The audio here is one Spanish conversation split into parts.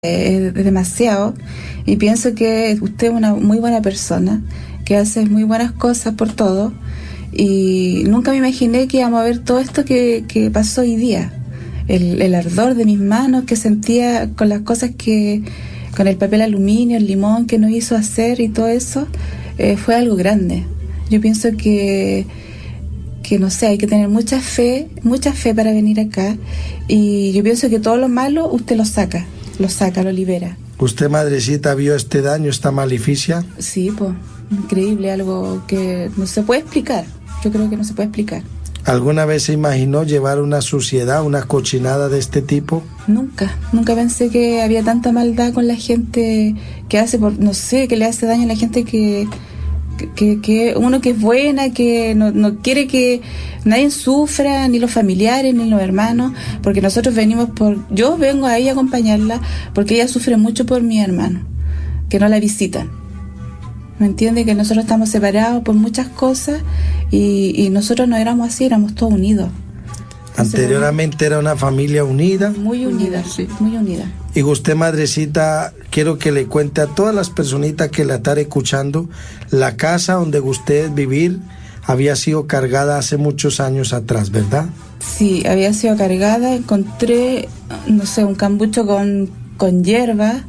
es demasiado, y pienso que usted es una muy buena persona, que hace muy buenas cosas por todo, y nunca me imaginé que íbamos a ver todo esto que pasó hoy día. El ardor de mis manos que sentía con las cosas con el papel aluminio, el limón que nos hizo hacer y todo eso, fue algo grande. Yo pienso que no sé, hay que tener mucha fe para venir acá, y yo pienso que todo lo malo usted lo saca, lo libera. ¿Usted, madrecita, vio este daño, esta maleficia? Sí, pues, increíble, algo que no se puede explicar. Yo creo que no se puede explicar. ¿Alguna vez se imaginó llevar una suciedad, una cochinada de este tipo? Nunca pensé que había tanta maldad con la gente que hace, no sé, que le hace daño a la gente que uno que es buena, que no quiere que nadie sufra, ni los familiares, ni los hermanos, porque nosotros yo vengo ahí a acompañarla, porque ella sufre mucho por mi hermano, que no la visitan. ¿Me entiende? Que nosotros estamos separados por muchas cosas, y nosotros no éramos así, éramos todos unidos. Anteriormente era una familia unida. Muy unida, sí, muy unida. Y usted, madrecita, quiero que le cuente a todas las personitas que la están escuchando, la casa donde usted vivir había sido cargada hace muchos años atrás, ¿verdad? Sí, había sido cargada, encontré, no sé, un cambucho con hierba,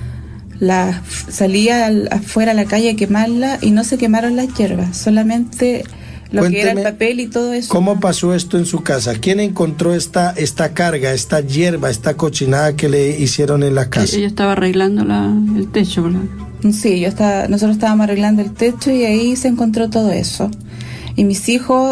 salía afuera a la calle a quemarla, y no se quemaron las hierbas, solamente lo que era el papel y todo eso. ¿Cómo pasó esto en su casa? ¿Quién encontró esta carga, esta hierba, esta cochinada que le hicieron en la casa? Ella estaba arreglando el techo, ¿verdad? Sí, nosotros estábamos arreglando el techo, y ahí se encontró todo eso. Y mis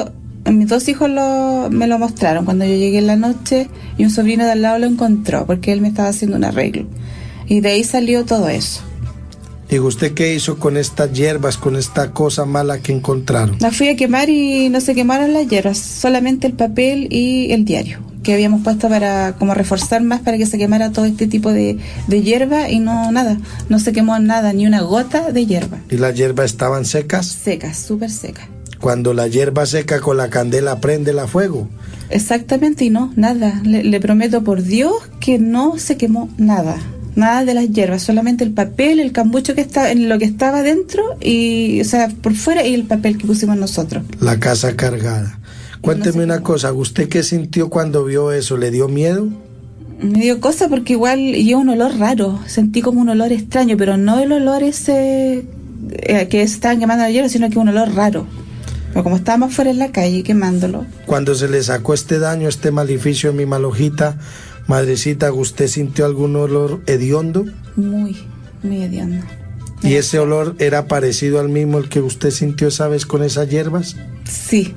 dos hijos me lo mostraron cuando yo llegué en la noche, y un sobrino de al lado lo encontró, porque él me estaba haciendo un arreglo. Y de ahí salió todo eso. ¿Y usted qué hizo con estas hierbas, con esta cosa mala que encontraron? La fui a quemar, y no se quemaron las hierbas, solamente el papel y el diario, que habíamos puesto para como reforzar más para que se quemara todo este tipo de hierba, y no se quemó nada, ni una gota de hierba. ¿Y las hierbas estaban secas? Secas, súper secas. Cuando la hierba seca con la candela prende la fuego. Exactamente, y nada. Le prometo por Dios que no se quemó nada de las hierbas, solamente el papel, el cambucho en lo que estaba dentro, y, o sea, por fuera, y el papel que pusimos nosotros. La casa cargada. Cuénteme una cosa, ¿usted qué sintió cuando vio eso? ¿Le dio miedo? Me dio cosa, porque igual yo un olor raro, sentí como un olor extraño, pero no el olor ese que estaban quemando la hierba, sino que un olor raro. Pero como estábamos fuera en la calle quemándolo. Cuando se le sacó este daño, este maleficio en mi malojita, madrecita, ¿usted sintió algún olor hediondo? Muy hediondo. ¿Y ese olor era parecido al mismo el que usted sintió esa vez con esas hierbas? Sí,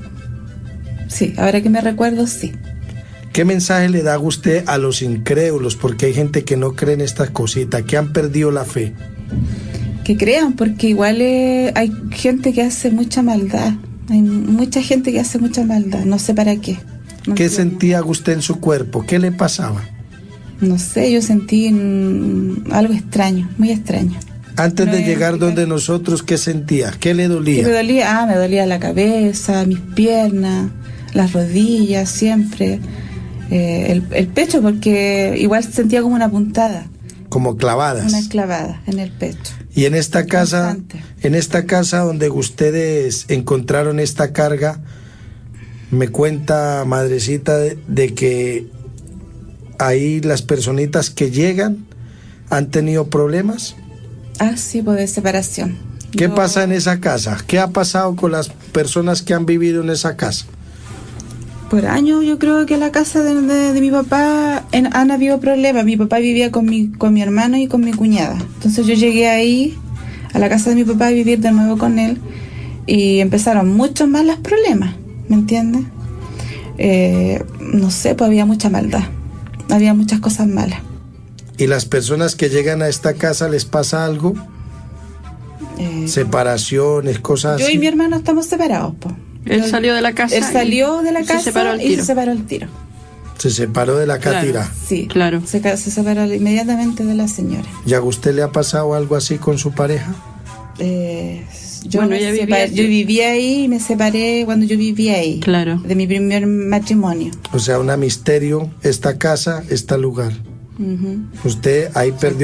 ahora que me recuerdo, sí. ¿Qué mensaje le da usted a los incrédulos? Porque hay gente que no cree en estas cositas, que han perdido la fe. Que crean, porque igual hay gente que hace mucha maldad. Hay mucha gente que hace mucha maldad, no sé para qué. ¿Qué sentía usted en su cuerpo? ¿Qué le pasaba? No sé, yo sentí algo extraño, muy extraño. Antes de llegar donde nosotros, ¿qué sentía? ¿Qué le dolía? ¿Qué me dolía? Me dolía la cabeza, mis piernas, las rodillas, siempre. El pecho, porque igual sentía como una puntada. Como clavadas. Una clavada en el pecho. Y en esta casa, donde ustedes encontraron esta carga, me cuenta, madrecita, de que ahí las personitas que llegan han tenido problemas. Sí, pues de separación. ¿Qué pasa en esa casa? ¿Qué ha pasado con las personas que han vivido en esa casa? Por años yo creo que la casa de mi papá han habido problemas. Mi papá vivía con mi hermano y con mi cuñada. Entonces yo llegué ahí a la casa de mi papá a vivir de nuevo con él, y empezaron muchos más los problemas, ¿me entiendes? No sé, pues había mucha maldad, había muchas cosas malas. ¿Y las personas que llegan a esta casa les pasa algo? Separaciones, cosas yo así. y mi hermano estamos separados, pues. Él salió de la casa. Él salió de la casa se separó y se separó al tiro. Se separó de la catira. Claro. Sí, claro. Se separó inmediatamente de la señora. ¿Y a usted le ha pasado algo así con su pareja? Yo vivía ahí y me separé cuando yo vivía ahí. Claro. De mi primer matrimonio. O sea, un misterio, esta casa, este lugar. Ujú. Usted ahí perdió